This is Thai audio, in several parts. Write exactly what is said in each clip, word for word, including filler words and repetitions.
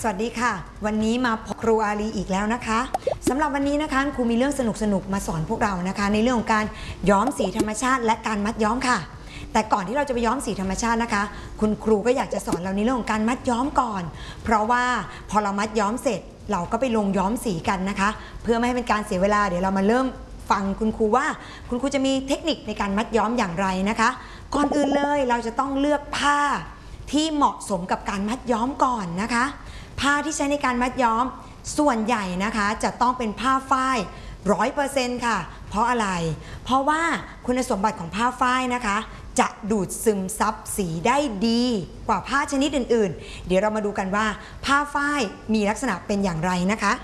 สวัสดีค่ะวันนี้มาพบครูอารีอีกแล้วนะคะสำหรับวันนี้นะคะครูมีเรื่องสนุกๆมาสอนพวกเรานะคะในเรื่องของการย้อมสีธรรมชาติและการมัดย้อมค่ะแต่ก่อนที่เราจะไปย้อมสีธรรมชาตินะคะคุณครูก็อยากจะสอนเราในเรื่องของการมัดย้อมก่อนเพราะว่าพอเรามัดย้อมเสร็จเราก็ไปลงย้อมสีกันนะคะเพื่อไม่ให้เป็นการเสียเวลาเดี๋ยวเรามาเริ่มฟังคุณครูว่าคุณครูจะมีเทคนิคในการมัดย้อมอย่างไรนะคะก่อนอื่นเลยเราจะต้องเลือกผ้าที่เหมาะสมกับการมัดย้อมก่อนนะคะผ้าที่ใช้ในการมัดย้อมส่วนใหญ่นะคะจะต้องเป็นผ้าฝ้ายร้อยเปอร์เซ็นต์ค่ะเพราะอะไรเพราะว่าคุณสมบัติของผ้าฝ้ายนะคะจะดูดซึมซับสีได้ดีกว่าผ้าชนิดอื่นๆเดี๋ยวเรามาดูกันว่าผ้าฝ้ายมีลักษณะเป็นอย่างไรนะคะ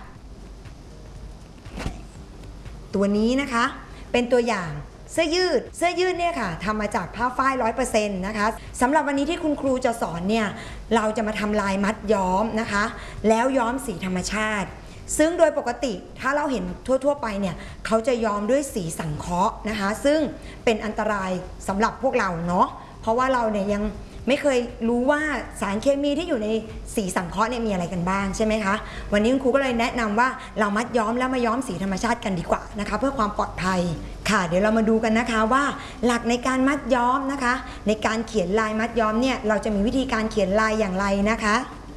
ตัวนี้นะคะเป็นตัวอย่างเสื้อยืดเสื้อยืดเนี่ยค่ะทำมาจากผ้าฝ้าย ร้อยเปอร์เซ็นต์ นะคะสำหรับวันนี้ที่คุณครูจะสอนเนี่ยเราจะมาทำลายมัดย้อมนะคะแล้วย้อมสีธรรมชาติซึ่งโดยปกติถ้าเราเห็นทั่วๆไปเนี่ยเขาจะย้อมด้วยสีสังเคราะห์นะคะซึ่งเป็นอันตรายสำหรับพวกเราเนาะเพราะว่าเราเนี่ยยังไม่เคยรู้ว่าสารเคมีที่อยู่ในสีสังเคราะห์เนี่ยมีอะไรกันบ้างใช่ไหมคะวันนี้คุณครูก็เลยแนะนำว่าเรามัดย้อมแล้วมาย้อมสีธรรมชาติกันดีกว่านะคะเพื่อความปลอดภัยค่ะเดี๋ยวเรามาดูกันนะคะว่าหลักในการมัดย้อมนะคะในการเขียนลายมัดย้อมเนี่ยเราจะมีวิธีการเขียนลายอย่างไรนะคะ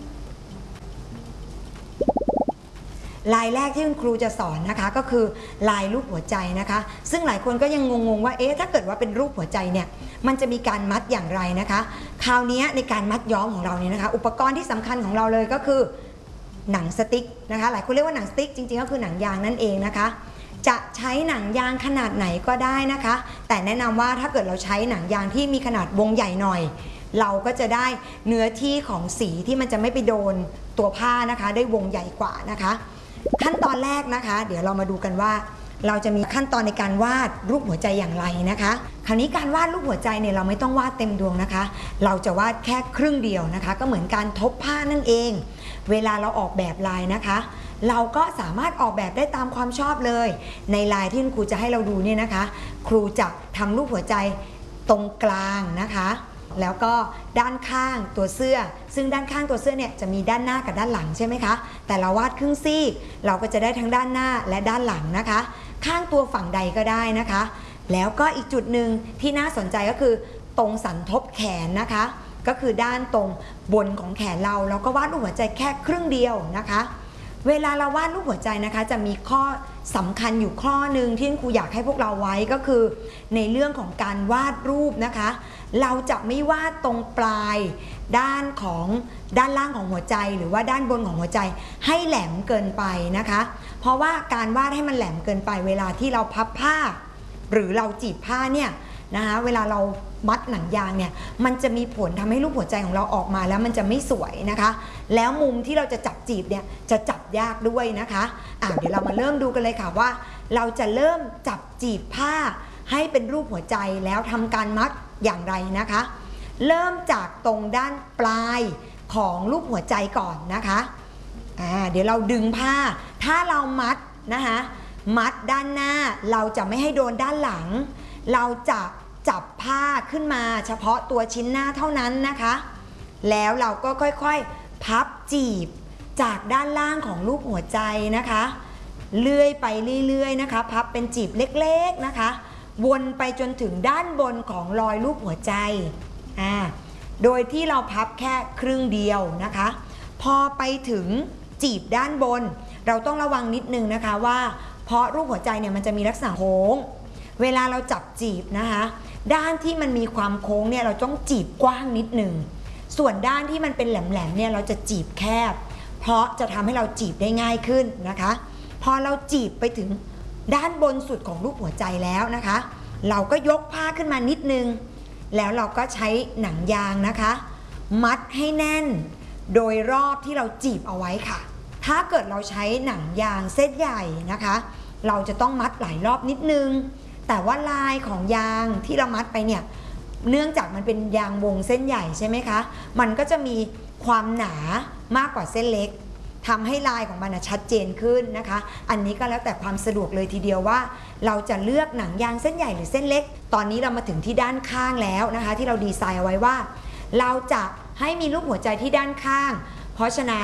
ลายแรกที่คุณครูจะสอนนะคะก็คือลายรูปหัวใจนะคะซึ่งหลายคนก็ยังงงๆว่าเอ๊ะถ้าเกิดว่าเป็นรูปหัวใจเนี่ยมันจะมีการมัดอย่างไรนะคะคราวนี้ในการมัดย้อมของเราเนี่ยนะคะอุปกรณ์ที่สำคัญของเราเลยก็คือหนังสติ๊กนะคะหลายคนเรียกว่าหนังสติ๊กจริงๆก็คือหนังยางนั่นเองนะคะจะใช้หนังยางขนาดไหนก็ได้นะคะแต่แนะนำว่าถ้าเกิดเราใช้หนังยางที่มีขนาดวงใหญ่หน่อยเราก็จะได้เนื้อที่ของสีที่มันจะไม่ไปโดนตัวผ้านะคะได้วงใหญ่กว่านะคะขั้นตอนแรกนะคะเดี๋ยวเรามาดูกันว่าเราจะมีขั้นตอนในการวาดรูปหัวใจอย่างไรนะคะคราวนี้การวาดรูปหัวใจเนี่ยเราไม่ต้องวาดเต็มดวงนะคะเราจะวาดแค่ครึ่งเดียวนะคะก็เหมือนการทบผ้านั่นเองเวลาเราออกแบบลายนะคะเราก็สามารถออกแบบได้ตามความชอบเลยในลายที่คุณครูจะให้เราดูเนี่ยนะคะครูจะทำรูปหัวใจตรงกลางนะคะแล้วก็ด้านข้างตัวเสื้อซึ่งด้านข้างตัวเสื้อเนี่ยจะมีด้านหน้ากับด้านหลังใช่ไหมคะแต่เราวาดครึ่งซีกเราก็จะได้ทั้งด้านหน้าและด้านหลังนะคะข้างตัวฝั่งใดก็ได้นะคะแล้วก็อีกจุดหนึ่งที่น่าสนใจก็คือตรงสันทบแขนนะคะก็คือด้านตรงบนของแขนเราเราก็วาดรูปหัวใจแค่ครึ่งเดียวนะคะเวลาเราวาดรูปหัวใจนะคะจะมีข้อสำคัญอยู่ข้อหนึ่งที่ครูอยากให้พวกเราไว้ก็คือในเรื่องของการวาดรูปนะคะเราจะไม่วาดตรงปลายด้านของด้านล่างของหัวใจหรือว่าด้านบนของหัวใจให้แหลมเกินไปนะคะเพราะว่าการวาดให้มันแหลมเกินไปเวลาที่เราพับผ้าหรือเราจีบผ้าเนี่ยนะคะเวลาเรามัดหนังยางเนี่ยมันจะมีผลทำให้รูปหัวใจของเราออกมาแล้วมันจะไม่สวยนะคะแล้วมุมที่เราจะจับจีบเนี่ยจะจับยากด้วยนะคะอ่ะเดี๋ยวเรามาเริ่มดูกันเลยค่ะว่าเราจะเริ่มจับจีบผ้าให้เป็นรูปหัวใจแล้วทำการมัดอย่างไรนะคะเริ่มจากตรงด้านปลายของรูปหัวใจก่อนนะคะอ่าเดี๋ยวเราดึงผ้าถ้าเรามัดนะคะมัดด้านหน้าเราจะไม่ให้โดนด้านหลังเราจะจับผ้าขึ้นมาเฉพาะตัวชิ้นหน้าเท่านั้นนะคะแล้วเราก็ค่อยๆพับจีบจากด้านล่างของรูปหัวใจนะคะเลื่อยไปเรื่อยๆนะคะพับเป็นจีบเล็กๆนะคะวนไปจนถึงด้านบนของรอยรูปหัวใจอ่าโดยที่เราพับแค่ครึ่งเดียวนะคะพอไปถึงจีบด้านบนเราต้องระวังนิดนึงนะคะว่าเพราะรูปหัวใจเนี่ยมันจะมีลักษณะโค้งเวลาเราจับจีบนะคะด้านที่มันมีความโค้งเนี่ยเราต้องจีบกว้างนิดนึงส่วนด้านที่มันเป็นแหลมๆเนี่ยเราจะจีบแคบเพราะจะทำให้เราจีบได้ง่ายขึ้นนะคะพอเราจีบไปถึงด้านบนสุดของรูปหัวใจแล้วนะคะเราก็ยกผ้าขึ้นมานิดนึงแล้วเราก็ใช้หนังยางนะคะมัดให้แน่นโดยรอบที่เราจีบเอาไว้ค่ะถ้าเกิดเราใช้หนังยางเส้นใหญ่นะคะเราจะต้องมัดหลายรอบนิดนึงแต่ว่าลายของยางที่เรามัดไปเนี่ยเนื่องจากมันเป็นยางวงเส้นใหญ่ใช่ไหมคะมันก็จะมีความหนามากกว่าเส้นเล็กทำให้ลายของมันชัดเจนขึ้นนะคะอันนี้ก็แล้วแต่ความสะดวกเลยทีเดียวว่าเราจะเลือกหนังยางเส้นใหญ่หรือเส้นเล็กตอนนี้เรามาถึงที่ด้านข้างแล้วนะคะที่เราดีไซน์เอาไว้ว่าเราจะให้มีรูปหัวใจที่ด้านข้างเพราะฉะนั้น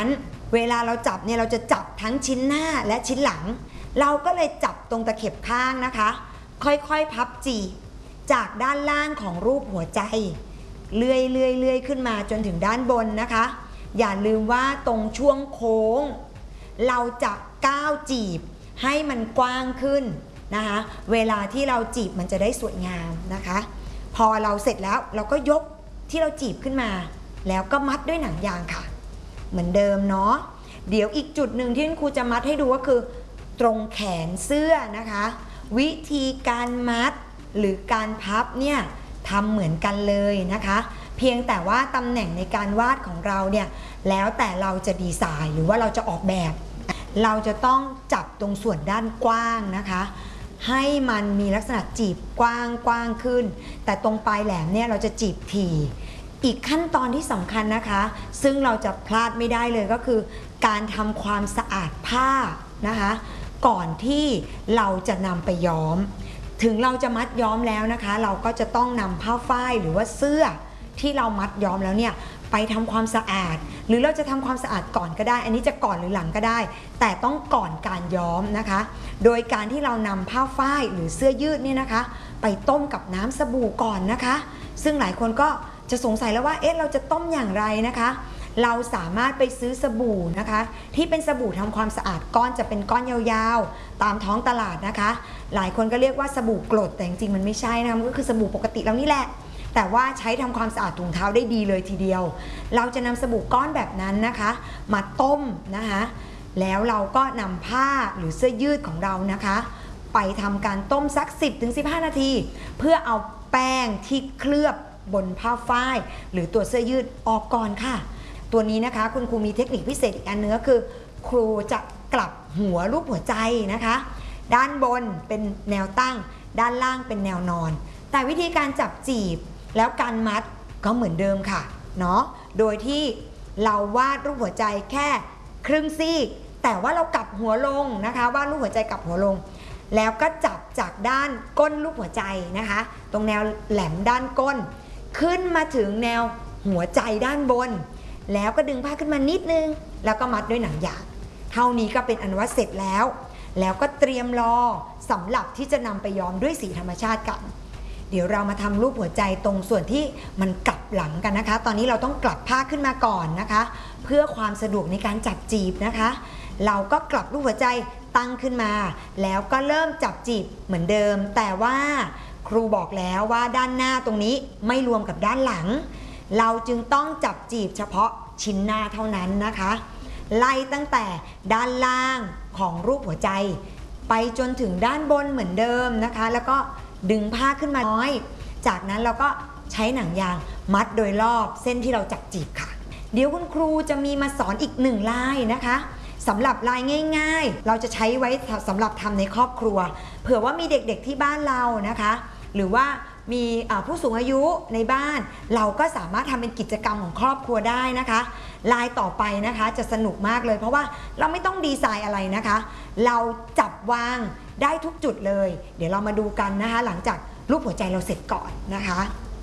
เวลาเราจับเนี่ยเราจะจับทั้งชิ้นหน้าและชิ้นหลังเราก็เลยจับตรงตะเข็บข้างนะคะค่อยๆพับจีบจากด้านล่างของรูปหัวใจเลื่อยเลื่อยเลื่อยขึ้นมาจนถึงด้านบนนะคะอย่าลืมว่าตรงช่วงโค้งเราจะก้าวจีบให้มันกว้างขึ้นนะคะเวลาที่เราจีบมันจะได้สวยงามนะคะพอเราเสร็จแล้วเราก็ยกที่เราจีบขึ้นมาแล้วก็มัดด้วยหนังยางค่ะเหมือนเดิมเนาะเดี๋ยวอีกจุดหนึ่งที่ครูจะมัดให้ดูก็คือตรงแขนเสื้อนะคะวิธีการมัดหรือการพับเนี่ยทำเหมือนกันเลยนะคะเพียงแต่ว่าตำแหน่งในการวาดของเราเนี่ยแล้วแต่เราจะดีไซน์หรือว่าเราจะออกแบบเราจะต้องจับตรงส่วนด้านกว้างนะคะให้มันมีลักษณะจีบกว้างกว้างขึ้นแต่ตรงปลายแหลมเนี่ยเราจะจีบถี่อีกขั้นตอนที่สำคัญนะคะซึ่งเราจะพลาดไม่ได้เลยก็คือการทำความสะอาดผ้านะคะก่อนที่เราจะนำไปย้อมถึงเราจะมัดย้อมแล้วนะคะเราก็จะต้องนำผ้าฝ้ายหรือว่าเสื้อที่เรามัดย้อมแล้วเนี่ยไปทำความสะอาดหรือเราจะทำความสะอาดก่อนก็ได้อันนี้จะก่อนหรือหลังก็ได้แต่ต้องก่อนการย้อมนะคะโดยการที่เรานำผ้าฝ้ายหรือเสื้อยืดเนี่ยนะคะไปต้มกับน้ำสบู่ก่อนนะคะซึ่งหลายคนก็จะสงสัยแล้วว่าเอ๊ะเราจะต้มอย่างไรนะคะเราสามารถไปซื้อสบู่นะคะที่เป็นสบู่ทำความสะอาดก้อนจะเป็นก้อนยาวๆตามท้องตลาดนะคะหลายคนก็เรียกว่าสบู่กรดแต่จริงๆมันไม่ใช่นะมันก็คือสบู่ปกติแล้วนี่แหละแต่ว่าใช้ทำความสะอาดถุงเท้าได้ดีเลยทีเดียวเราจะนำสบู่ก้อนแบบนั้นนะคะมาต้มนะคะแล้วเราก็นำผ้าหรือเสื้อยืดของเรานะคะไปทำการต้มสัก สิบถึงสิบห้า นาทีเพื่อเอาแป้งที่เคลือบบนผ้าฝ้ายหรือตัวเสื้อยืดออกก่อนค่ะตัวนี้นะคะคุณครูมีเทคนิคพิเศษอีกอันนึงก็คือครูจะกลับหัวรูปหัวใจนะคะด้านบนเป็นแนวตั้งด้านล่างเป็นแนวนอนแต่วิธีการจับจีบแล้วการมัดก็เหมือนเดิมค่ะเนาะโดยที่เราวาดรูปหัวใจแค่ครึ่งซีกแต่ว่าเรากลับหัวลงนะคะวาดรูปหัวใจกลับหัวลงแล้วก็จับจากด้านก้นรูปหัวใจนะคะตรงแนวแหลมด้านก้นขึ้นมาถึงแนวหัวใจด้านบนแล้วก็ดึงผ้าขึ้นมานิดนึงแล้วก็มัดด้วยหนังยางเท่านี้ก็เป็นอันว่าเสร็จแล้วแล้วก็เตรียมรอสำหรับที่จะนำไปย้อมด้วยสีธรรมชาติกันเดี๋ยวเรามาทำรูปหัวใจตรงส่วนที่มันกลับหลังกันนะคะตอนนี้เราต้องกลับผ้าขึ้นมาก่อนนะคะเพื่อความสะดวกในการจับจีบนะคะเราก็กลับรูปหัวใจตั้งขึ้นมาแล้วก็เริ่มจับจีบเหมือนเดิมแต่ว่าครูบอกแล้วว่าด้านหน้าตรงนี้ไม่รวมกับด้านหลังเราจึงต้องจับจีบเฉพาะชิ้นหน้าเท่านั้นนะคะไล่ตั้งแต่ด้านล่างของรูปหัวใจไปจนถึงด้านบนเหมือนเดิมนะคะแล้วก็ดึงผ้าขึ้นมาน้อยจากนั้นเราก็ใช้หนังยางมัดโดยรอบเส้นที่เราจับจีบค่ะเดี๋ยวคุณครูจะมีมาสอนอีกหนึ่งลายนะคะสำหรับลายง่ายๆเราจะใช้ไว้สำหรับทำในครอบครัวเผื่อว่ามีเด็กๆที่บ้านเรานะคะหรือว่ามีผู้สูงอายุในบ้านเราก็สามารถทำเป็นกิจกรรมของครอบครัวได้นะคะลายต่อไปนะคะจะสนุกมากเลยเพราะว่าเราไม่ต้องดีไซน์อะไรนะคะเราจับวางได้ทุกจุดเลยเดี๋ยวเรามาดูกันนะคะหลังจากรูปหัวใจเราเสร็จก่อนนะคะ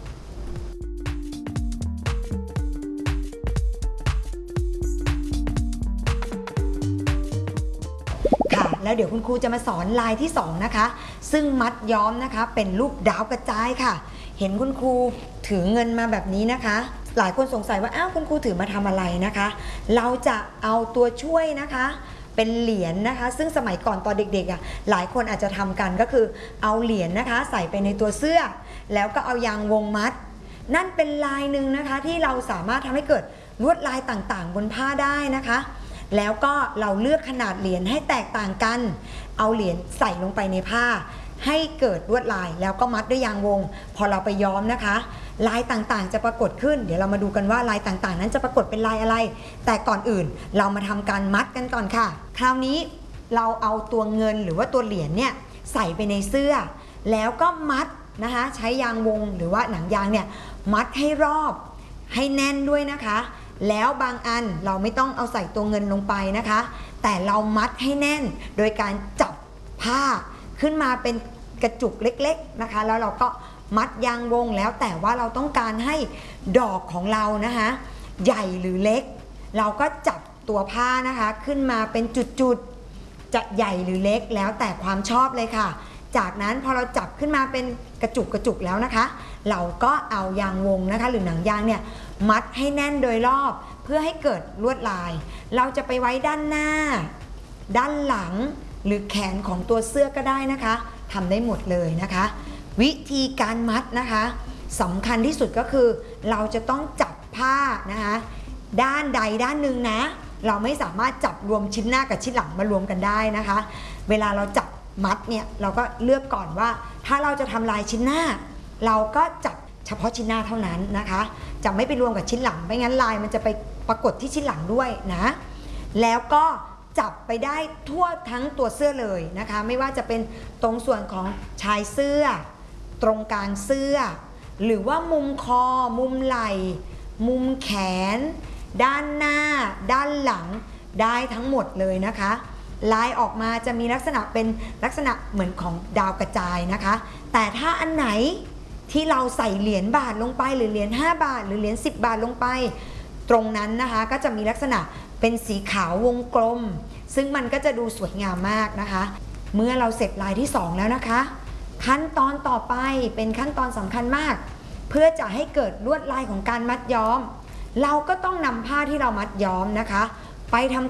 ค่ะแล้วเดี๋ยวคุณครูจะมาสอนลายที่สองนะคะซึ่งมัดย้อมนะคะเป็นรูปดาวกระจายค่ะเห็นคุณครูถือเงินมาแบบนี้นะคะหลายคนสงสัยว่าอ้าวคุณครูถือมาทำอะไรนะคะเราจะเอาตัวช่วยนะคะเป็นเหรียญ น, นะคะซึ่งสมัยก่อนตอนเด็กๆอ่ะหลายคนอาจจะทำกันก็คือเอาเหรียญ น, นะคะใส่ไปในตัวเสื้อแล้วก็เอายางวงมัดนั่นเป็นลายหนึ่งนะคะที่เราสามารถทำให้เกิดลวดลายต่างๆบนผ้าได้นะคะแล้วก็เราเลือกขนาดเหรียญให้แตกต่างกันเอาเหรียญใส่ลงไปในผ้าให้เกิดลวดลายแล้วก็มัดด้วยยางวงพอเราไปย้อมนะคะลายต่างๆจะปรากฏขึ้นเดี๋ยวเรามาดูกันว่าลายต่างๆนั้นจะปรากฏเป็นลายอะไรแต่ก่อนอื่นเรามาทำการมัดกันก่อนค่ะคราวนี้เราเอาตัวเงินหรือว่าตัวเหรียญเนี่ยใส่ไปในเสื้อแล้วก็มัดนะคะใช้ยางวงหรือว่าหนังยางเนี่ยมัดให้รอบให้แน่นด้วยนะคะแล้วบางอันเราไม่ต้องเอาใส่ตัวเงินลงไปนะคะแต่เรามัดให้แน่นโดยการจับผ้าขึ้นมาเป็นกระจุกเล็กๆนะคะแล้วเราก็มัดยางวงแล้วแต่ว่าเราต้องการให้ดอกของเรานะคะใหญ่หรือเล็กเราก็จับตัวผ้านะคะขึ้นมาเป็นจุดๆจะใหญ่หรือเล็กแล้วแต่ความชอบเลยค่ะจากนั้นพอเราจับขึ้นมาเป็นกระจุกกระจุกแล้วนะคะเราก็เอายางวงนะคะหรือหนังยางเนี่ยมัดให้แน่นโดยรอบเพื่อให้เกิดลวดลายเราจะไปไว้ด้านหน้าด้านหลังหรือแขนของตัวเสื้อก็ได้นะคะทำได้หมดเลยนะคะวิธีการมัดนะคะสำคัญที่สุดก็คือเราจะต้องจับผ้านะคะด้านใดด้านหนึ่งนะเราไม่สามารถจับรวมชิ้นหน้ากับชิ้นหลังมารวมกันได้นะคะเวลาเราจับมัดเนี่ยเราก็เลือกก่อนว่าถ้าเราจะทำลายชิ้นหน้าเราก็จับเฉพาะชิ้นหน้าเท่านั้นนะคะจะไม่ไปรวมกับชิ้นหลังไม่งั้นลายมันจะไปปรากฏที่ชิ้นหลังด้วยนะแล้วก็จับไปได้ทั่วทั้งตัวเสื้อเลยนะคะไม่ว่าจะเป็นตรงส่วนของชายเสื้อตรงกลางเสื้อหรือว่ามุมคอมุมไหล่มุมแขนด้านหน้าด้านหลังได้ทั้งหมดเลยนะคะลายออกมาจะมีลักษณะเป็นลักษณะเหมือนของดาวกระจายนะคะแต่ถ้าอันไหนที่เราใส่เหรียญบาทลงไปหรือเหรียญห้าบาทหรือเหรียญสิบบาทลงไปตรงนั้นนะคะก็จะมีลักษณะเป็นสีขาววงกลมซึ่งมันก็จะดูสวยงามมากนะคะเมื่อเราเสร็จลายที่สองแล้วนะคะขั้นตอนต่อไปเป็นขั้นตอนสำคัญมากเพื่อจะให้เกิดลวดลายของการมัดย้อมเราก็ต้องนำผ้าที่เรามัดย้อมนะคะไปทำ